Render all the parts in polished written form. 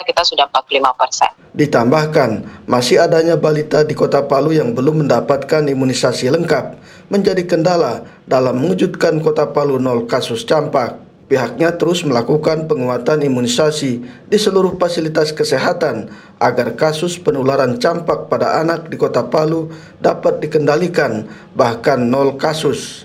sekitar kita sudah 45%. Ditambahkan, masih adanya balita di Kota Palu yang belum mendapatkan imunisasi lengkap menjadi kendala dalam mewujudkan Kota Palu 0 kasus campak. Pihaknya terus melakukan penguatan imunisasi di seluruh fasilitas kesehatan agar kasus penularan campak pada anak di Kota Palu dapat dikendalikan, bahkan 0 kasus.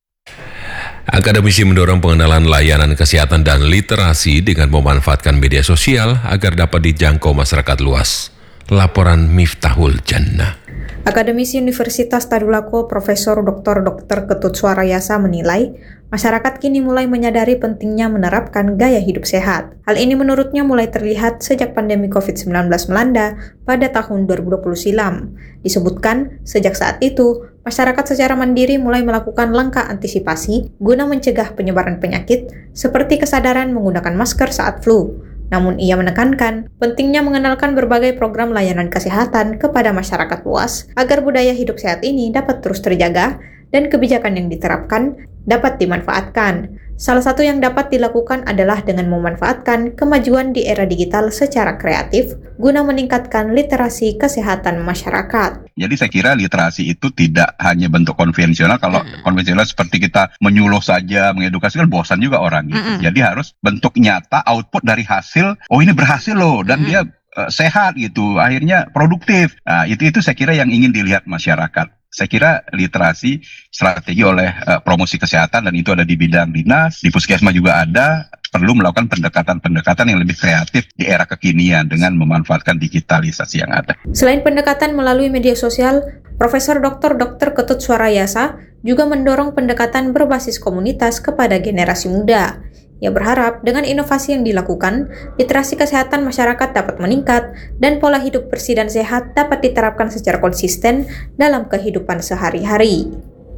Akademisi mendorong pengenalan layanan kesehatan dan literasi dengan memanfaatkan media sosial agar dapat dijangkau masyarakat luas. Laporan Miftahul Jannah. Akademisi Universitas Tadulako Profesor Dr. Ketut Suarayasa menilai, masyarakat kini mulai menyadari pentingnya menerapkan gaya hidup sehat. Hal ini menurutnya mulai terlihat sejak pandemi COVID-19 melanda pada tahun 2020 silam. Disebutkan, sejak saat itu, masyarakat secara mandiri mulai melakukan langkah antisipasi guna mencegah penyebaran penyakit seperti kesadaran menggunakan masker saat flu. Namun ia menekankan pentingnya mengenalkan berbagai program layanan kesehatan kepada masyarakat luas agar budaya hidup sehat ini dapat terus terjaga dan kebijakan yang diterapkan dapat dimanfaatkan. Salah satu yang dapat dilakukan adalah dengan memanfaatkan kemajuan di era digital secara kreatif guna meningkatkan literasi kesehatan masyarakat. Jadi saya kira literasi itu tidak hanya bentuk konvensional. Kalau konvensional seperti kita menyuluh saja, mengedukasi kan bosan juga orang gitu. Jadi harus bentuk nyata, output dari hasil, oh ini berhasil loh, dan dia sehat gitu, akhirnya produktif. Nah, itu saya kira yang ingin dilihat masyarakat. Saya kira literasi strategi oleh promosi kesehatan, dan itu ada di bidang dinas, di puskesmas juga ada, perlu melakukan pendekatan-pendekatan yang lebih kreatif di era kekinian dengan memanfaatkan digitalisasi yang ada. Selain pendekatan melalui media sosial, Profesor Dr. Ketut Suarayasa juga mendorong pendekatan berbasis komunitas kepada generasi muda. Ia berharap dengan inovasi yang dilakukan, literasi kesehatan masyarakat dapat meningkat dan pola hidup bersih dan sehat dapat diterapkan secara konsisten dalam kehidupan sehari-hari.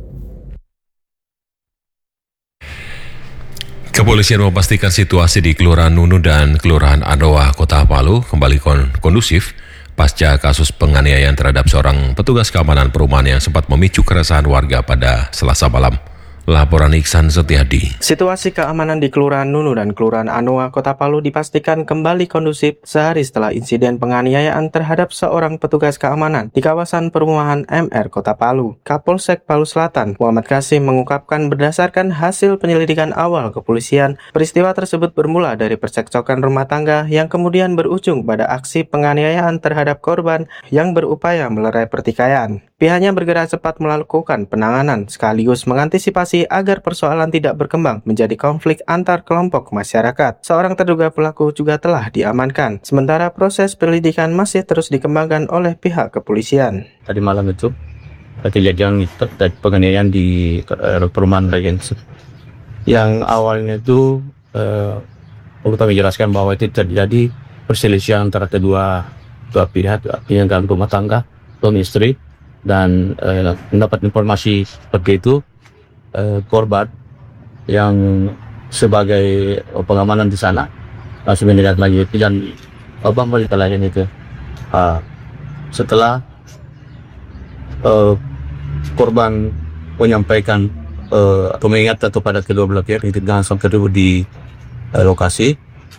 Kepolisian memastikan situasi di Kelurahan Nunu dan Kelurahan Anoa, Kota Palu kembali kondusif pasca kasus penganiayaan terhadap seorang petugas keamanan perumahan yang sempat memicu keresahan warga pada Selasa malam. Laporan Iksan Setiadi. Situasi keamanan di Kelurahan Nunu dan Kelurahan Anoa, Kota Palu dipastikan kembali kondusif sehari setelah insiden penganiayaan terhadap seorang petugas keamanan di kawasan perumahan MR Kota Palu. Kapolsek Palu Selatan, Muhammad Kasim mengungkapkan berdasarkan hasil penyelidikan awal kepolisian, peristiwa tersebut bermula dari percekcokan rumah tangga yang kemudian berujung pada aksi penganiayaan terhadap korban yang berupaya melerai pertikaian. Pihaknya bergerak cepat melakukan penanganan sekaligus mengantisipasi agar persoalan tidak berkembang menjadi konflik antar kelompok masyarakat. Seorang terduga pelaku juga telah diamankan, sementara proses penyelidikan masih terus dikembangkan oleh pihak kepolisian. Tadi malam itu kejadian penganiayaan di perumahan Regency. Yang awalnya itu kami jelaskan bahwa itu terjadi perselisihan antara kedua pihak, yang dalam rumah tangga, suami istri. Dan mendapat informasi seperti itu, korban yang sebagai pengamanan di sana langsung menindaklanjuti dan berkelahian itu. Setelah korban menyampaikan atau mengingatkan kepada kedua belah pihak yang langsung kedua di lokasi,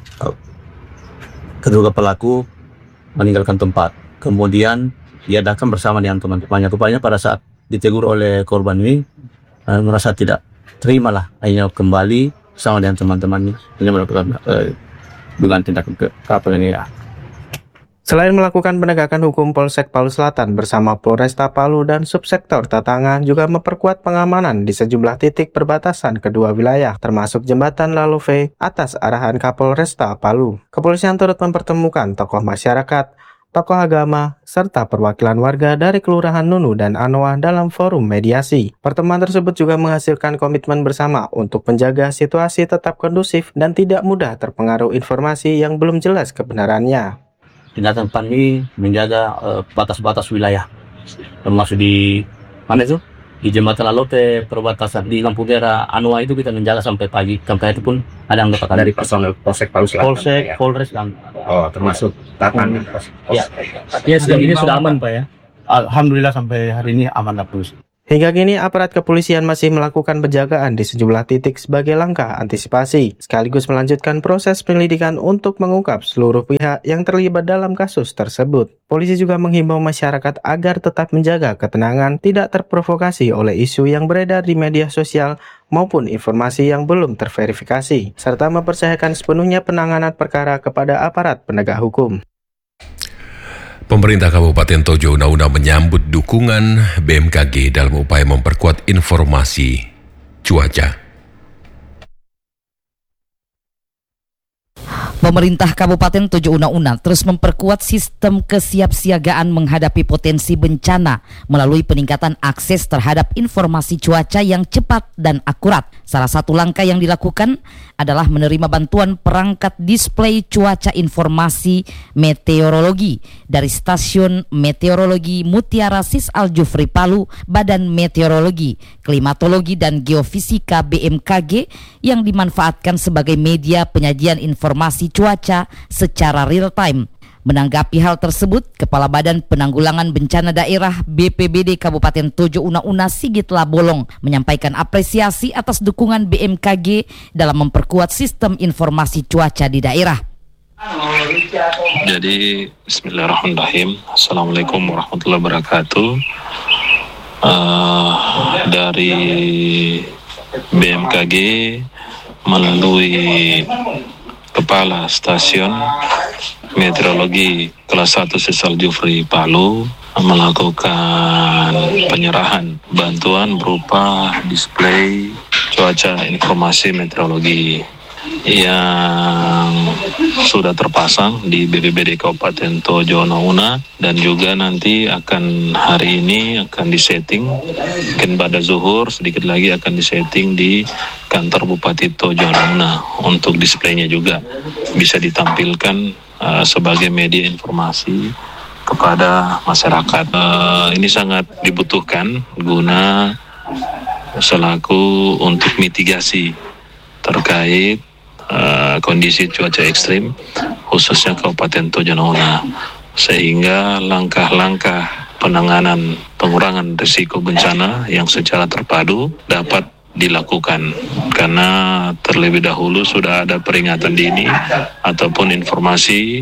kedua pelaku meninggalkan tempat. Kemudian ia datang bersama dengan teman-temannya. Rupanya pada saat ditegur oleh korban ini merasa tidak terima lah, akhirnya kembali bersama dengan teman-temannya hanya melakukan dengan tindakan penganiayaan. Selain melakukan penegakan hukum, Polsek Palu Selatan bersama Polresta Palu dan Subsektor Tatangan juga memperkuat pengamanan di sejumlah titik perbatasan kedua wilayah, termasuk jembatan Lalove atas arahan Kapolresta Palu. Kepolisian turut mempertemukan tokoh masyarakat, tokoh agama, serta perwakilan warga dari Kelurahan Nunu dan Anoa dalam forum mediasi. Pertemuan tersebut juga menghasilkan komitmen bersama untuk menjaga situasi tetap kondusif dan tidak mudah terpengaruh informasi yang belum jelas kebenarannya. Tindakan kami menjaga batas-batas wilayah, termasuk di mana itu? Di jembatan Lalote, perbatasan di lampu merah Anoa itu kita menjaga sampai pagi. Sampai itu pun ada yang dapat dari personel Polsek Palu Selatan. Polsek, ya? Polres dan termasuk Tatan. Ya, ini sudah aman Pak ya. Alhamdulillah sampai hari ini aman lah terus. Hingga kini aparat kepolisian masih melakukan penjagaan di sejumlah titik sebagai langkah antisipasi, sekaligus melanjutkan proses penyelidikan untuk mengungkap seluruh pihak yang terlibat dalam kasus tersebut. Polisi juga menghimbau masyarakat agar tetap menjaga ketenangan, tidak terprovokasi oleh isu yang beredar di media sosial maupun informasi yang belum terverifikasi, serta mempercayakan sepenuhnya penanganan perkara kepada aparat penegak hukum. Pemerintah Kabupaten Tojo Una-Una menyambut dukungan BMKG dalam upaya memperkuat informasi cuaca. Pemerintah Kabupaten Tojo Una-Una terus memperkuat sistem kesiapsiagaan menghadapi potensi bencana melalui peningkatan akses terhadap informasi cuaca yang cepat dan akurat. Salah satu langkah yang dilakukan adalah menerima bantuan perangkat display cuaca informasi meteorologi dari Stasiun Meteorologi Mutiara Sis Al Jufri Palu, Badan Meteorologi, Klimatologi dan Geofisika BMKG yang dimanfaatkan sebagai media penyajian informasi cuaca secara real time. Menanggapi hal tersebut, Kepala Badan Penanggulangan Bencana Daerah BPBD Kabupaten Tojo Una-Una Sigit Labolong menyampaikan apresiasi atas dukungan BMKG dalam memperkuat sistem informasi cuaca di daerah. Jadi, bismillahirrahmanirrahim. Assalamualaikum warahmatullahi wabarakatuh. Dari BMKG melalui Kepala Stasiun Meteorologi kelas 1 Sisal Jufri Palu melakukan penyerahan bantuan berupa display cuaca informasi meteorologi yang sudah terpasang di BPBD Kabupaten Tojo Una-Una, dan juga nanti akan hari ini akan disetting, mungkin pada zuhur sedikit lagi akan disetting di kantor Bupati Tojo Una-Una untuk displaynya juga bisa ditampilkan sebagai media informasi kepada masyarakat. Ini sangat dibutuhkan guna selaku untuk mitigasi terkait kondisi cuaca ekstrim khususnya Kabupaten Tojo Una-Una, sehingga langkah-langkah penanganan pengurangan risiko bencana yang secara terpadu dapat dilakukan, karena terlebih dahulu sudah ada peringatan dini ataupun informasi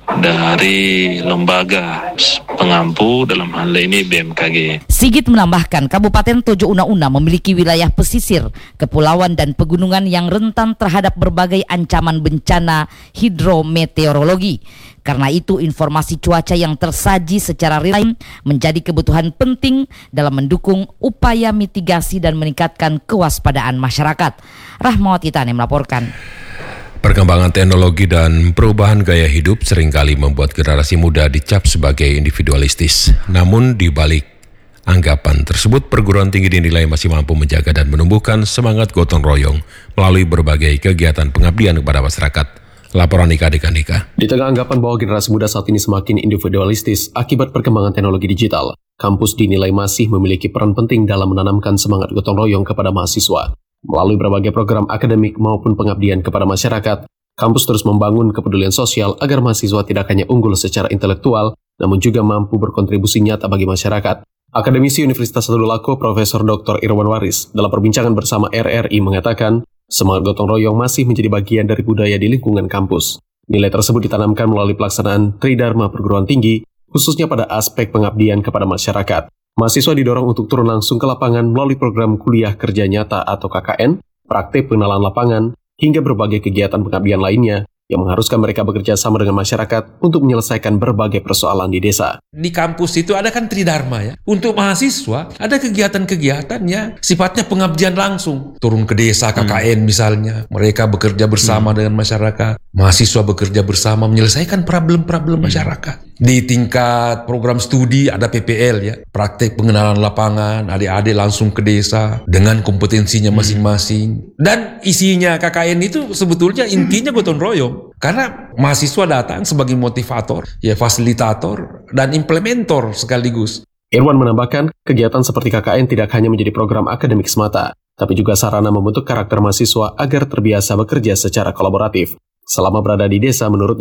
dari lembaga pengampu, dalam hal ini BMKG. Sigit menambahkan, Kabupaten Tojo Una-Una memiliki wilayah pesisir, kepulauan dan pegunungan yang rentan terhadap berbagai ancaman bencana hidrometeorologi. Karena itu, informasi cuaca yang tersaji secara real time menjadi kebutuhan penting dalam mendukung upaya mitigasi dan meningkatkan kewaspadaan masyarakat. Rahmawati Tane melaporkan. Perkembangan teknologi dan perubahan gaya hidup seringkali membuat generasi muda dicap sebagai individualistis. Namun di balik anggapan tersebut, perguruan tinggi dinilai masih mampu menjaga dan menumbuhkan semangat gotong royong melalui berbagai kegiatan pengabdian kepada masyarakat. Laporan Ika Dika. Di tengah anggapan bahwa generasi muda saat ini semakin individualistis akibat perkembangan teknologi digital, kampus dinilai masih memiliki peran penting dalam menanamkan semangat gotong royong kepada mahasiswa. Melalui berbagai program akademik maupun pengabdian kepada masyarakat, kampus terus membangun kepedulian sosial agar mahasiswa tidak hanya unggul secara intelektual, namun juga mampu berkontribusi nyata bagi masyarakat. Akademisi Universitas Tadulako Profesor Dr. Irwan Waris dalam perbincangan bersama RRI mengatakan, semangat gotong royong masih menjadi bagian dari budaya di lingkungan kampus. Nilai tersebut ditanamkan melalui pelaksanaan Tridharma perguruan tinggi, khususnya pada aspek pengabdian kepada masyarakat. Mahasiswa didorong untuk turun langsung ke lapangan melalui program kuliah kerja nyata atau KKN, praktik pengenalan lapangan, hingga berbagai kegiatan pengabdian lainnya yang mengharuskan mereka bekerja sama dengan masyarakat untuk menyelesaikan berbagai persoalan di desa. Di kampus itu ada kan Tridharma ya. Untuk mahasiswa ada kegiatan-kegiatan yang sifatnya pengabdian langsung. Turun ke desa KKN misalnya. Mereka bekerja bersama dengan masyarakat. Mahasiswa bekerja bersama menyelesaikan problem-problem masyarakat. Di tingkat program studi ada PPL ya. Praktek pengenalan lapangan, adik-adik langsung ke desa dengan kompetensinya masing-masing. Dan isinya KKN itu sebetulnya intinya gotong royong. Karena mahasiswa datang sebagai motivator, ya fasilitator, dan implementor sekaligus. Irwan menambahkan, kegiatan seperti KKN tidak hanya menjadi program akademik semata, tapi juga sarana membentuk karakter mahasiswa agar terbiasa bekerja secara kolaboratif. Selama berada di desa, menurutnya,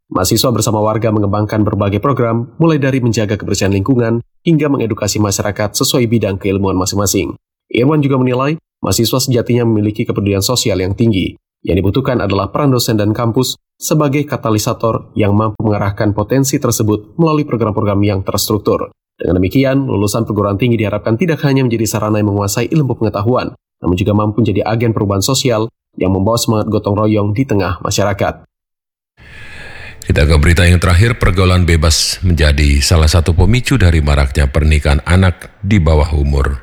Mahasiswa bersama warga mengembangkan berbagai program, mulai dari menjaga kebersihan lingkungan hingga mengedukasi masyarakat sesuai bidang keilmuan masing-masing. Irwan juga menilai, mahasiswa sejatinya memiliki kepedulian sosial yang tinggi. Yang dibutuhkan adalah peran dosen dan kampus sebagai katalisator yang mampu mengarahkan potensi tersebut melalui program-program yang terstruktur. Dengan demikian, lulusan perguruan tinggi diharapkan tidak hanya menjadi sarana yang menguasai ilmu pengetahuan, namun juga mampu menjadi agen perubahan sosial yang membawa semangat gotong royong di tengah masyarakat. Kita ke berita yang terakhir, pergaulan bebas menjadi salah satu pemicu dari maraknya pernikahan anak di bawah umur.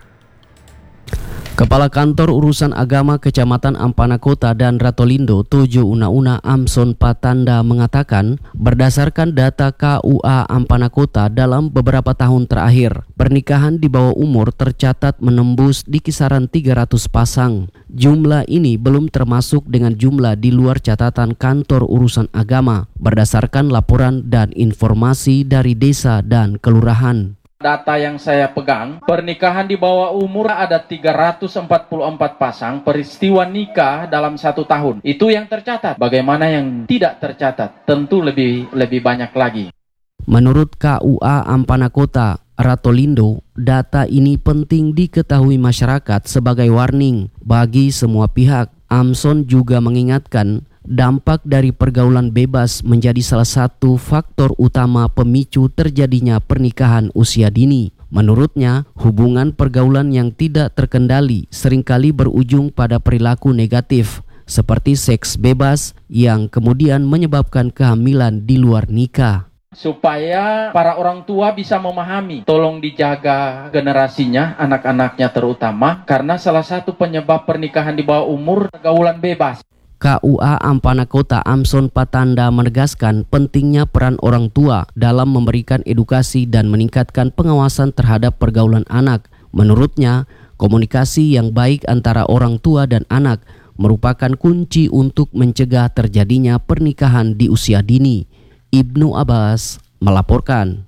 Kepala Kantor Urusan Agama Kecamatan Ampana Kota dan Ratolindo, Tojo Una-Una Amson Patanda mengatakan, berdasarkan data KUA Ampana Kota dalam beberapa tahun terakhir, pernikahan di bawah umur tercatat menembus di kisaran 300 pasang. Jumlah ini belum termasuk dengan jumlah di luar catatan Kantor Urusan Agama, berdasarkan laporan dan informasi dari desa dan kelurahan. Data yang saya pegang, pernikahan di bawah umur ada 344 pasang peristiwa nikah dalam 1 tahun. Itu yang tercatat. Bagaimana yang tidak tercatat? Tentu lebih banyak lagi. Menurut KUA Ampana Kota, Ratolindo, data ini penting diketahui masyarakat sebagai warning bagi semua pihak. Amson juga mengingatkan, dampak dari pergaulan bebas menjadi salah satu faktor utama pemicu terjadinya pernikahan usia dini. Menurutnya, hubungan pergaulan yang tidak terkendali seringkali berujung pada perilaku negatif, seperti seks bebas yang kemudian menyebabkan kehamilan di luar nikah. Supaya para orang tua bisa memahami, tolong dijaga generasinya, anak-anaknya terutama, karena salah satu penyebab pernikahan di bawah umur pergaulan bebas. KUA Ampana Kota Amson Patanda menegaskan pentingnya peran orang tua dalam memberikan edukasi dan meningkatkan pengawasan terhadap pergaulan anak. Menurutnya, komunikasi yang baik antara orang tua dan anak merupakan kunci untuk mencegah terjadinya pernikahan di usia dini. Ibnu Abbas melaporkan.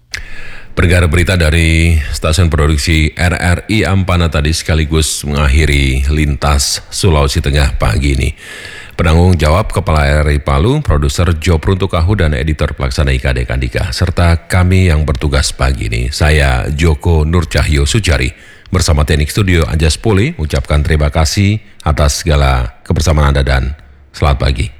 Pergara berita dari stasiun produksi RRI Ampana tadi sekaligus mengakhiri Lintas Sulawesi Tengah pagi ini. Penanggung jawab Kepala RRI Palu, produser Joe Pruntukahu dan editor pelaksana IKD Kandika, serta kami yang bertugas pagi ini. Saya Joko Nur Cahyo Sujari bersama teknik studio Anjas Poli mengucapkan terima kasih atas segala kebersamaan Anda dan selamat pagi.